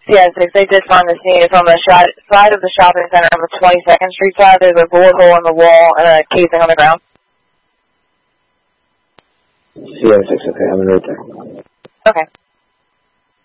CI6, they did find the scene. It's on the side of the shopping center on the 22nd Street side. There's a bullet hole in the wall and a casing on the ground. CI6, okay, I'm right there. Okay.